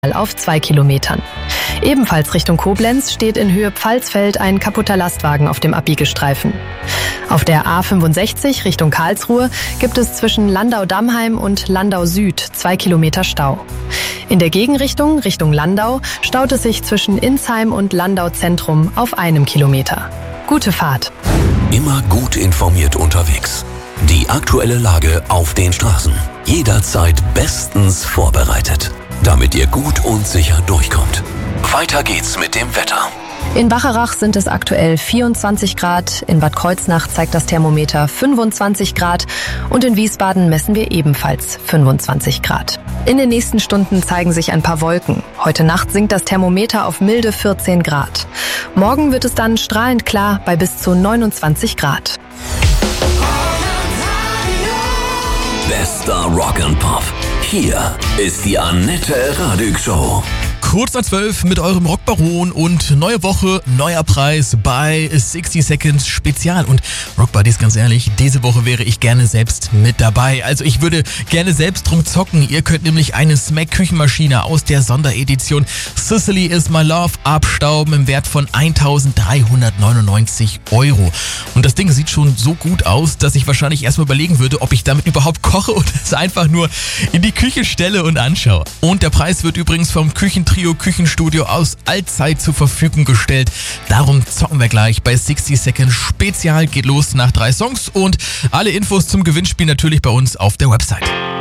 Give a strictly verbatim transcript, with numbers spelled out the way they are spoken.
auf zwei Kilometern. Ebenfalls Richtung Koblenz steht in Höhe Pfalzfeld ein kaputter Lastwagen auf dem Abbiegestreifen. Auf der A fünfundsechzig Richtung Karlsruhe gibt es zwischen Landau-Dammheim und Landau Süd zwei Kilometer Stau. In der Gegenrichtung, Richtung Landau, staut es sich zwischen Insheim und Landau Zentrum auf einem Kilometer. Gute Fahrt. Immer gut informiert unterwegs. Die aktuelle Lage auf den Straßen. Jederzeit bestens vorbereitet, damit ihr gut und sicher durchkommt. Weiter geht's mit dem Wetter. In Bacharach sind es aktuell vierundzwanzig Grad, in Bad Kreuznach zeigt das Thermometer fünfundzwanzig Grad und in Wiesbaden messen wir ebenfalls fünfundzwanzig Grad. In den nächsten Stunden zeigen sich ein paar Wolken. Heute Nacht sinkt das Thermometer auf milde vierzehn Grad. Morgen wird es dann strahlend klar bei bis zu neunundzwanzig Grad. Bester Rock and Pop. Hier ist die Annette Radig Show. Kurz nach zwölf mit eurem Rockbaron und neue Woche, neuer Preis bei sixty Seconds Spezial. Und Rockbuddies, ganz ehrlich, diese Woche wäre ich gerne selbst mit dabei. Also ich würde gerne selbst drum zocken. Ihr könnt nämlich eine Smack-Küchenmaschine aus der Sonderedition Sicily is my love abstauben im Wert von eintausenddreihundertneunundneunzig Euro. Und das Ding sieht schon so gut aus, dass ich wahrscheinlich erstmal überlegen würde, ob ich damit überhaupt koche oder es einfach nur in die Küche stelle und anschaue. Und der Preis wird übrigens vom Küchentrio Küchenstudio aus Allzeit zur Verfügung gestellt. Darum zocken wir gleich bei sixty Seconds Spezial. Geht los nach drei Songs und alle Infos zum Gewinnspiel natürlich bei uns auf der Website.